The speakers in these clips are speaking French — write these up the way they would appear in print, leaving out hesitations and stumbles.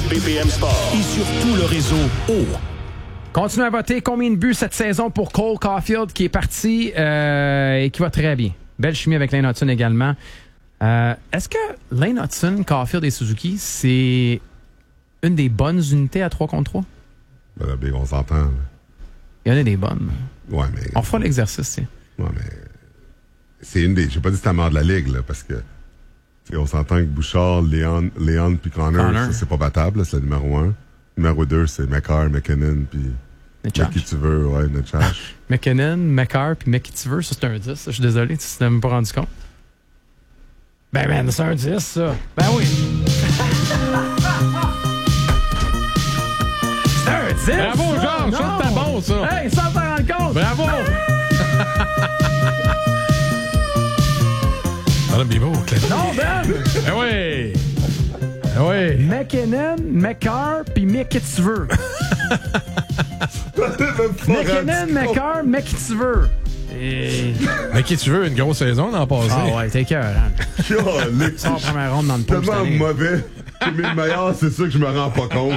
BPM Sport et sur tout le réseau O. Continuez à voter. Combien de buts cette saison pour Cole Caulfield qui est parti et qui va très bien. Belle chimie avec Lane Hudson également. Est-ce que Lane Hudson, Caulfield et Suzuki, c'est une des bonnes unités à 3 contre 3? Ben là, on s'entend. Il y en a des bonnes. Ouais, mais... On fera l'exercice, c'est. Ouais, mais... C'est une des... J'ai pas dit que c'était la mort de la Ligue, là, parce que... On s'entend que Bouchard, Léon puis Connor, ça, c'est pas battable, là, c'est le numéro 1. Numéro 2, c'est McCarr, McKinnon, puis... Qui tu veux, ouais, Netchach. McKinnon, McCarr, puis qui tu veux, ça, c'est un 10. Ça, je suis désolé, tu t'es même pas rendu compte. Ben, c'est un 10, ça. Ben oui. C'est un 10. Bravo, ça. Georges, ça, c'était bon, ça. Hey, sans t'en rendre compte. Bravo. Ah, bien beau, Clé. Non, Ben. Ah oui. Ah oui. McKinnon, McCarr, puis qui tu veux. McKinnon, McCarr, qui tu veux. Et... Mais qui tu veux, une grosse saison d'en passer. Ah ouais, t'es cœur, hein. Sors première ronde dans le pot. Tellement mauvais. C'est mes meilleurs, c'est ça que je me rends pas compte.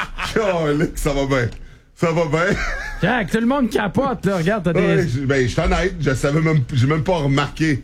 Ça va bien. Ça va bien. Jack, tout le monde capote, là. Regarde, t'as des... Ouais, je suis honnête, j'ai même pas remarqué.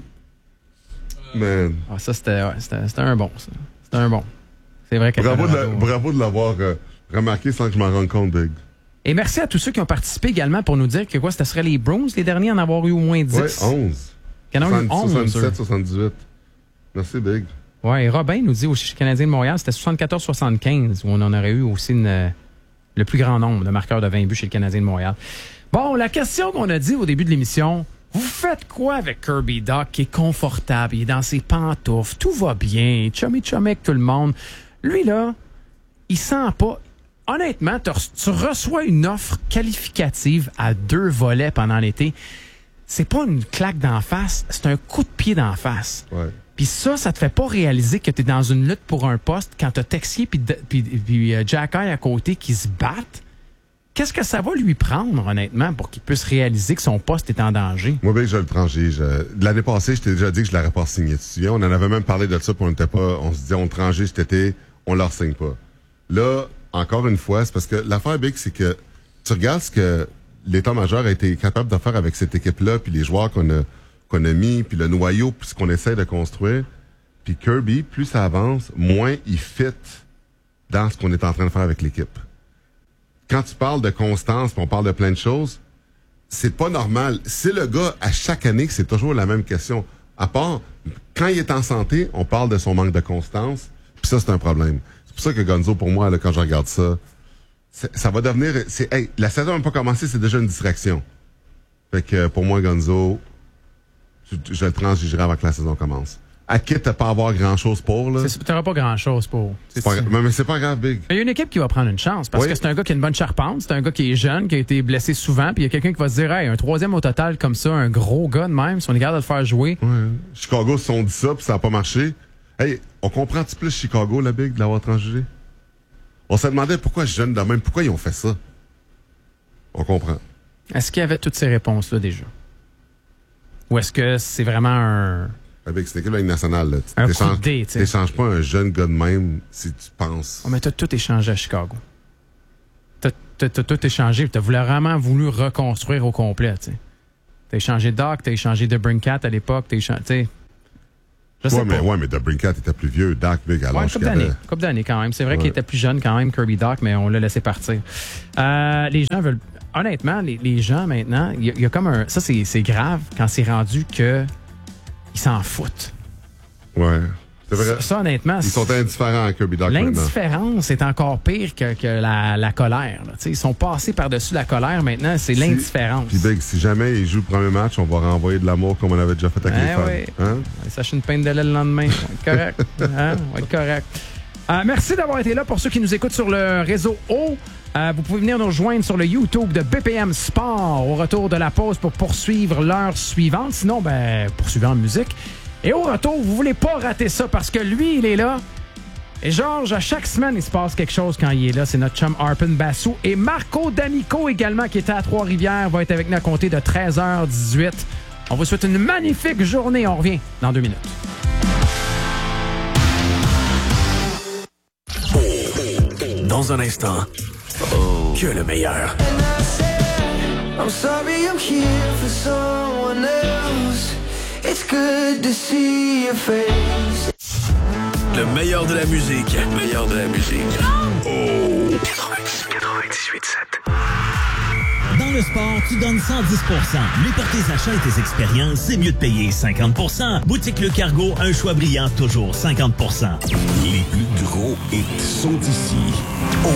Man. Ah, ça, c'était un bon, ça. C'était un bon. C'est vrai que Bravo de l'avoir remarqué sans que je m'en rende compte, Big. Et merci à tous ceux qui ont participé également pour nous dire que ce serait les Bruins, les derniers à en avoir eu au moins 10. Oui, 11. Il y en a eu 11. 77, 78. Merci, Big. Oui, et Robin nous dit au Canadien de Montréal, c'était 74-75 où on en aurait eu aussi le plus grand nombre de marqueurs de 20 buts chez le Canadien de Montréal. Bon, la question qu'on a dit au début de l'émission, vous faites quoi avec Kirby Dach qui est confortable, il est dans ses pantoufles, tout va bien, chummy avec tout le monde. Lui, là, il sent pas... Honnêtement, tu reçois une offre qualificative à 2 volets pendant l'été. C'est pas une claque d'en face, c'est un coup de pied d'en face. Ouais. Puis ça te fait pas réaliser que tu es dans une lutte pour un poste quand t'as Texier puis Jack Eye à côté qui se battent. Qu'est-ce que ça va lui prendre, honnêtement, pour qu'il puisse réaliser que son poste est en danger? Moi, je le tranchais. L'année passée, je t'ai déjà dit que je l'aurais pas signé. Tu te souviens? On en avait même parlé de ça, puis on se disait, on le tranchait cet été, on leur signe pas. Là, encore une fois, c'est parce que l'affaire, Big, c'est que tu regardes ce que l'état-major a été capable de faire avec cette équipe-là, puis les joueurs qu'on a mis, puis le noyau, puis ce qu'on essaie de construire. Puis Kirby, plus ça avance, moins il fit dans ce qu'on est en train de faire avec l'équipe. Quand tu parles de constance, puis on parle de plein de choses, c'est pas normal. C'est le gars, à chaque année, que c'est toujours la même question. À part, quand il est en santé, on parle de son manque de constance, puis ça, c'est un problème. C'est pour ça que Gonzo, pour moi, là, quand je regarde ça, ça va devenir... la saison n'a pas commencé, c'est déjà une distraction. Fait que pour moi, Gonzo, je le transigerai avant que la saison commence. À quitte à pas avoir grand-chose pour, là. Tu n'auras pas grand-chose pour. Mais c'est pas grave, Big. Il y a une équipe qui va prendre une chance parce que c'est un gars qui a une bonne charpente, c'est un gars qui est jeune, qui a été blessé souvent, puis il y a quelqu'un qui va se dire, hey, un 3e au total comme ça, un gros gars de même, si on est capable de le faire jouer. Ouais. Chicago se sont dit ça, puis ça n'a pas marché. Hey, on comprend-tu plus Chicago, la Big, de l'avoir transigé? On se demandait pourquoi jeune de même, pourquoi ils ont fait ça? On comprend. Est-ce qu'il y avait toutes ces réponses-là déjà? Ou est-ce que c'est vraiment un... Avec cette équipe de la Ligue nationale, là, un coup de dé, tu sais. T'échanges pas un jeune gars de même si tu penses. Oh, mais t'as tout échangé à Chicago. T'as tout échangé. T'as vraiment voulu reconstruire au complet, tu sais. T'as échangé Doc, t'as échangé DeBrincat à l'époque, t'as échangé, tu sais. Je sais pas. Ouais, mais DeBrincat était plus vieux. Doc, Big, alors couple d'années quand même. C'est vrai qu'il était plus jeune quand même, Kirby Dach, mais on l'a laissé partir. Les gens veulent... Honnêtement, les gens maintenant, il y a comme un... Ça, c'est grave quand c'est rendu que ils s'en foutent. Ouais, c'est vrai. Ça, honnêtement... Ils sont indifférents à Kirby Dach maintenant. L'indifférence est encore pire que la colère. Là. Ils sont passés par-dessus la colère maintenant, c'est l'indifférence. Puis Big, si jamais ils jouent le premier match, on va renvoyer de l'amour comme on avait déjà fait avec les fans. Oui. Hein? Sache une peine de lait le lendemain. On va être correct. On va être correct. Merci d'avoir été là. Pour ceux qui nous écoutent sur le réseau O, vous pouvez venir nous rejoindre sur le YouTube de BPM Sport au retour de la pause pour poursuivre l'heure suivante. Sinon, poursuivez en musique. Et au retour, vous voulez pas rater ça parce que lui, il est là. Et Georges, à chaque semaine, il se passe quelque chose quand il est là. C'est notre chum Arpin Bassou. Et Marco D'Amico également, qui était à Trois-Rivières, va être avec nous à compter de 13h18. On vous souhaite une magnifique journée. On revient dans 2 minutes. Dans un instant, que le meilleur. I'm sorry I'm here for someone else. It's good to see your face. Le meilleur de la musique. Le meilleur de la musique. Oh! 98.7. Dans le sport, tu donnes 110%. Mais pour tes achats et tes expériences, c'est mieux de payer 50%. Boutique Le Cargo, un choix brillant, toujours 50%. Les plus gros hits sont ici. Au